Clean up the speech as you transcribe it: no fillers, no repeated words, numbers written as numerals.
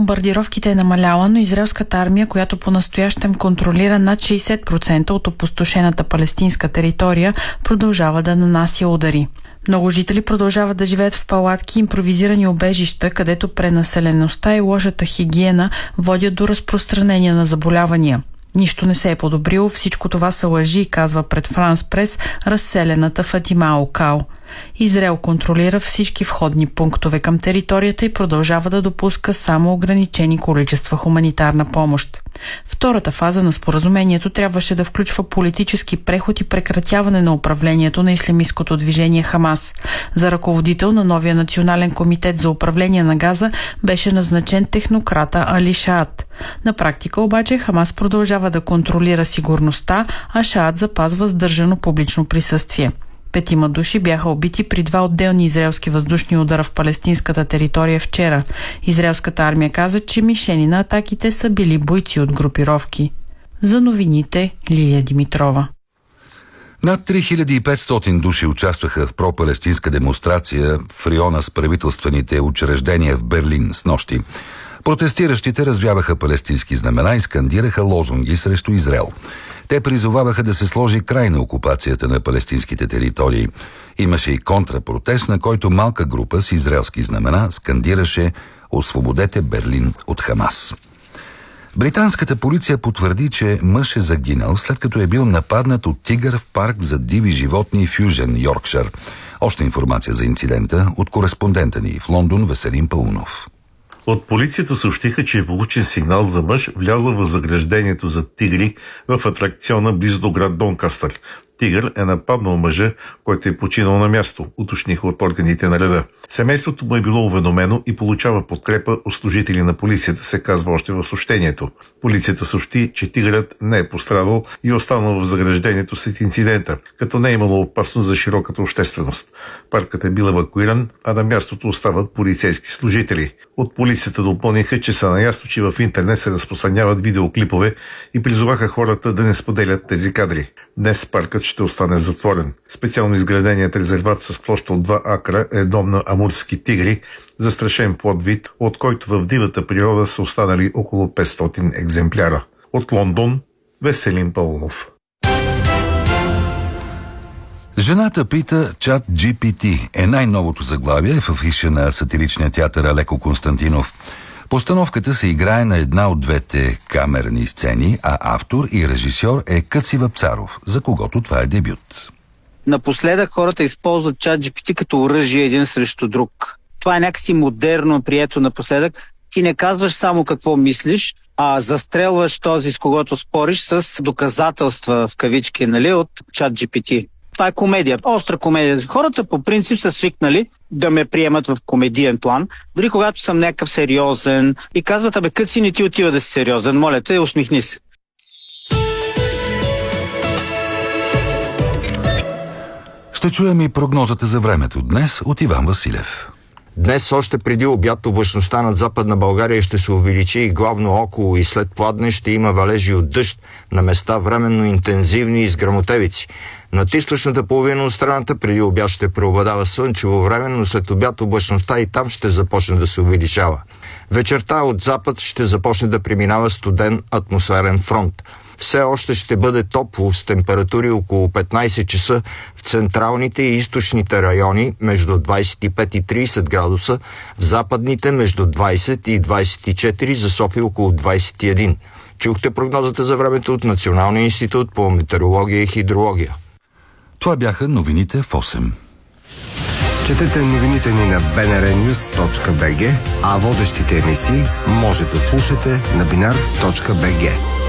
бомбардировките е намаляла, но израелската армия, която по-настоящем контролира над 60% от опустошената палестинска територия, продължава да нанася удари. Много жители продължават да живеят в палатки и импровизирани убежища, където пренаселеността и лошата хигиена водят до разпространение на заболявания. Нищо не се е подобрило, всичко това са лъжи, казва пред Франс Прес разселената Фатима Окал. Израел контролира всички входни пунктове към територията и продължава да допуска само ограничени количества хуманитарна помощ. Втората фаза на споразумението трябваше да включва политически преход и прекратяване на управлението на ислямисткото движение Хамас. За ръководител на новия национален комитет за управление на Газа беше назначен технократа Али Шаат. На практика обаче Хамас продължава да контролира сигурността, а Шаат запазва сдържано публично присъствие. 5 души бяха убити при 2 отделни израелски въздушни удара в палестинската територия вчера. Израелската армия каза, че мишени на атаките са били бойци от групировки. За новините Лилия Димитрова. Над 3500 души участваха в пропалестинска демонстрация в района с правителствените учреждения в Берлин снощи. Протестиращите развяваха палестински знамена и скандираха лозунги срещу Израел. Те призоваваха да се сложи край на окупацията на палестинските територии. Имаше и контрапротест, на който малка група с израелски знамена скандираше "Освободете Берлин от Хамас". Британската полиция потвърди, че мъж е загинал, след като е бил нападнат от тигър в парк за диви животни в Южен Йоркшир. Още информация за инцидента от кореспондента ни в Лондон Веселин Паунов. От полицията съобщиха, че е получен сигнал за мъж, влязъл в заграждението за тигри в атракциона близо до град Донкастър. Тигър е нападнал мъжа, който е починал на място, уточниха от органите на реда. Семейството му е било уведомено и получава подкрепа от служители на полицията, се казва още в съобщението. Полицията съобщи, че тигърът не е пострадал и е останал в заграждението след инцидента, като не е имало опасност за широката общественост. Паркът е бил евакуиран, а на мястото остават полицейски служители. От полицията допълниха, че са наясно, че в интернет се разпространяват видеоклипове и призоваха хората да не споделят тези кадри. Днес паркът ще остане затворен. Специално изграденият резерват с площ от 2 акра е дом на амурски тигри, застрашен плод-вид, от който в дивата природа са останали около 500 екземпляра. От Лондон Веселин Паунов. Жената пита ChatGPT е най-новото заглавие в афиша на сатиричния театър Алеко Константинов. Постановката се играе на една от двете камерни сцени, а автор и режисьор е Къци Вапцаров, за когото това е дебют. Напоследък хората използват ChatGPT като оръжие един срещу друг. Това е някакси модерно прието напоследък. Ти не казваш само какво мислиш, а застрелваш този, с когото спориш, с доказателства в кавички, нали, от ChatGPT. Това е комедия, остра комедия. Хората по принцип са свикнали да ме приемат в комедиен план, дори когато съм някакъв сериозен и казват: "Абе, Къци, не ти отива да си сериозен, моля те, усмихни се." Ще чуем и прогнозата за времето днес от Иван Василев. Днес още преди обяд облачността над Западна България ще се увеличи и главно около и след пладне ще има валежи от дъжд, на места временно интензивни и с гръмотевици. Над източната половина от страната преди обяд ще преобладава слънчево време, но след обяд облачността и там ще започне да се увеличава. Вечерта от запад ще започне да преминава студен атмосферен фронт. Все още ще бъде топло с температури около 15 часа в централните и източните райони между 25 и 30 градуса, в западните между 20 и 24, за София около 21. Чухте прогнозата за времето от Националния институт по метеорология и хидрология. Това бяха новините в 8. Четете новините ни на bnrnews.bg, а водещите емисии може да слушате на binar.bg.